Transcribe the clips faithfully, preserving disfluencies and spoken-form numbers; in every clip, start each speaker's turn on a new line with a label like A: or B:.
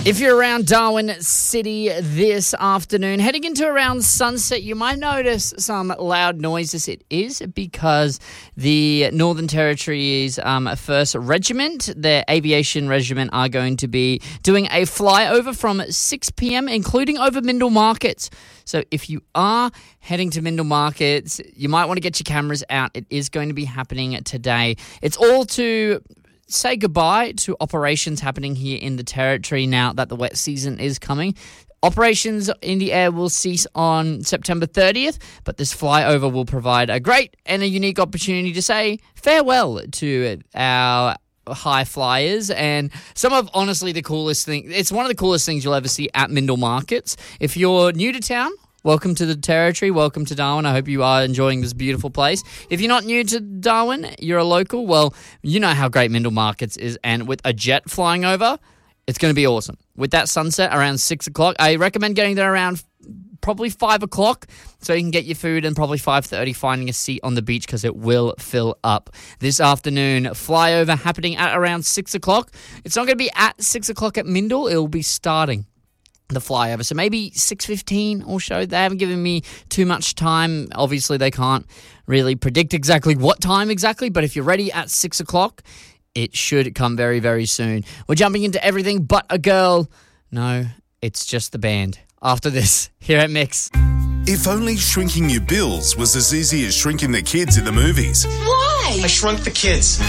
A: If you're around Darwin City this afternoon, heading into around sunset, you might notice some loud noises. It is because the Northern Territory's um, first Regiment, their aviation regiment, are going to be doing a flyover from six p.m., including over Mindil Markets. So if you are heading to Mindil Markets, you might want to get your cameras out. It is going to be happening today. It's all to say goodbye to operations happening here in the Territory now that the wet season is coming. Operations in the air will cease on September thirtieth, but this flyover will provide a great and a unique opportunity to say farewell to our high flyers and some of, honestly, the coolest thing. It's one of the coolest things you'll ever see at Mindil Markets. If you're new to town, welcome to the Territory. Welcome to Darwin. I hope you are enjoying this beautiful place. If you're not new to Darwin, you're a local, well, you know how great Mindil Markets is. And with a jet flying over, it's going to be awesome. With that sunset around six o'clock, I recommend getting there around probably five o'clock so you can get your food, and probably five thirty finding a seat on the beach because it will fill up. This afternoon, flyover happening at around six o'clock. It's not going to be at six o'clock at Mindil. It will be starting the flyover. So maybe six fifteen or so. They haven't given me too much time. Obviously, they can't really predict exactly what time exactly, but if you're ready at six o'clock, it should come very, very soon. We're jumping into everything but a girl. No, it's just the band. After this, here at Mix.
B: If only shrinking your bills was as easy as shrinking the kids in the movies.
C: Why? I shrunk the kids.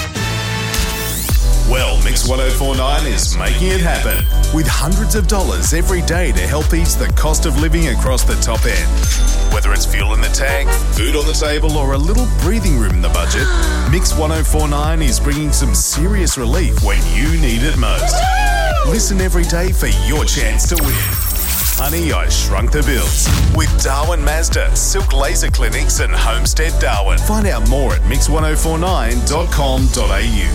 B: Well, Mix one oh four point nine is making it happen with hundreds of dollars every day to help ease the cost of living across the top end. Whether it's fuel in the tank, food on the table, or a little breathing room in the budget, Mix one oh four point nine is bringing some serious relief when you need it most. Listen every day for your chance to win. Honey, I Shrunk the Bills with Darwin Mazda, Silk Laser Clinics and Homestead Darwin. Find out more at mix one oh four nine dot com dot a u.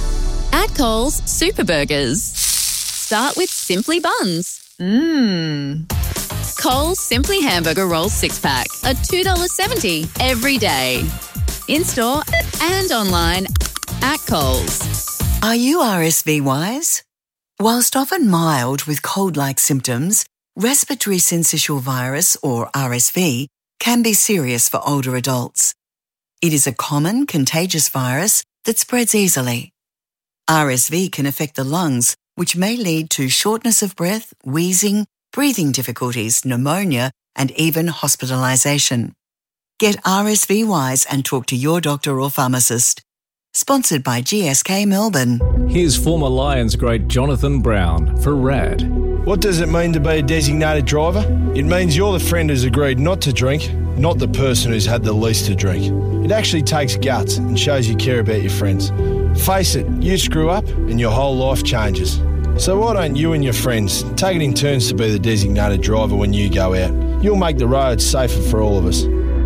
D: At Coles, Super Burgers. Start with Simply Buns. Mmm. Coles Simply Hamburger Rolls six-pack are two dollars seventy every day. In-store and online at Coles.
E: Are you R S V wise? Whilst often mild with cold-like symptoms, respiratory syncytial virus, or R S V, can be serious for older adults. It is a common contagious virus that spreads easily. R S V can affect the lungs, which may lead to shortness of breath, wheezing, breathing difficulties, pneumonia, and even hospitalisation. Get R S V wise and talk to your doctor or pharmacist. Sponsored by G S K Melbourne.
F: Here's former Lions great Jonathan Brown for R A D.
G: What does it mean to be a designated driver? It means you're the friend who's agreed not to drink, not the person who's had the least to drink. It actually takes guts and shows you care about your friends. Face it, you screw up and your whole life changes. So why don't you and your friends take it in turns to be the designated driver when you go out? You'll make the roads safer for all of us.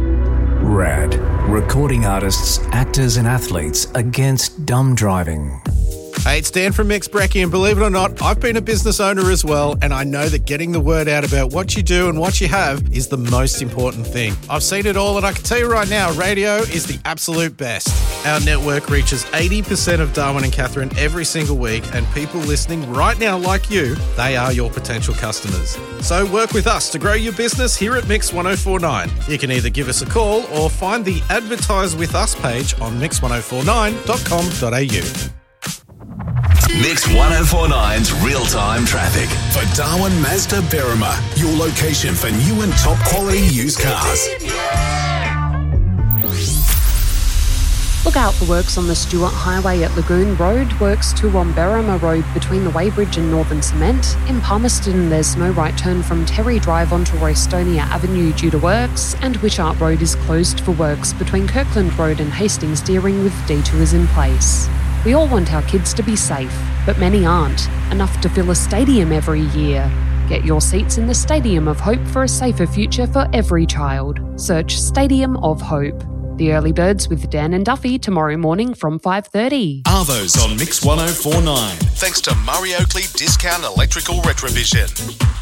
F: R A D. Recording artists, actors and athletes against dumb driving.
H: Hey, it's Dan from Mix Brekkie, and believe it or not, I've been a business owner as well, and I know that getting the word out about what you do and what you have is the most important thing. I've seen it all, and I can tell you right now, radio is the absolute best. Our network reaches eighty percent of Darwin and Katherine every single week, and people listening right now like you, they are your potential customers. So work with us to grow your business here at Mix one oh four point nine. You can either give us a call or find the Advertise With Us page on mix one oh four nine dot com dot a u.
B: Mix one oh four point nine's real-time traffic. For Darwin Mazda Berrima, your location for new and top quality used cars.
I: Look out for works on the Stewart Highway at Lagoon Road, works two on Berrima Road between the Weybridge and Northern Cement. In Palmerston, there's no right turn from Terry Drive onto Roystonia Avenue due to works, and Wishart Road is closed for works between Kirkland Road and Hastings Deering with detours in place. We all want our kids to be safe, but many aren't, enough to fill a stadium every year. Get your seats in the Stadium of Hope for a safer future for every child. Search Stadium of Hope. The Early Birds with Dan and Duffy tomorrow morning from five thirty.
B: Arvo's on Mix one oh four point nine. Thanks to Murray Oakley Discount Electrical Retrovision.